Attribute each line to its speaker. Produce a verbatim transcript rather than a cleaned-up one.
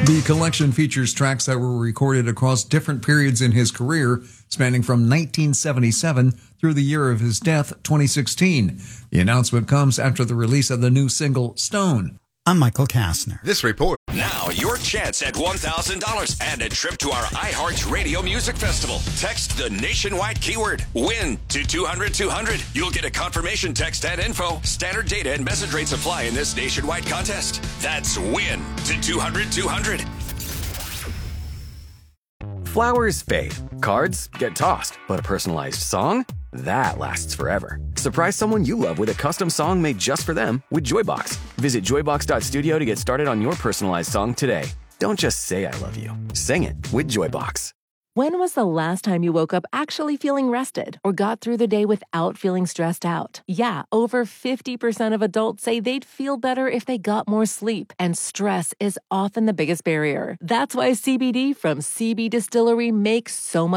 Speaker 1: The collection features tracks that were recorded across different periods in his career, spanning from nineteen seventy-seven through the year of his death, twenty sixteen. The announcement comes after the release of the new single, Stone.
Speaker 2: I'm Michael Kastner.
Speaker 3: This report.
Speaker 4: Now, your chance at one thousand dollars and a trip to our iHeartRadio Music Festival. Text the nationwide keyword WIN to two hundred two hundred. You'll get a confirmation text and info. Standard data and message rates apply in this nationwide contest. That's WIN to two hundred two hundred.
Speaker 5: Flowers fade. Cards get tossed. But a personalized song? That lasts forever. Surprise someone you love with a custom song made just for them with Joybox. Visit joybox dot studio to get started on your personalized song today. Don't just say I love you. Sing it with Joybox.
Speaker 6: When was the last time you woke up actually feeling rested or got through the day without feeling stressed out? Yeah, over fifty percent of adults say they'd feel better if they got more sleep, and stress is often the biggest barrier. That's why C B D from C B Distillery makes so much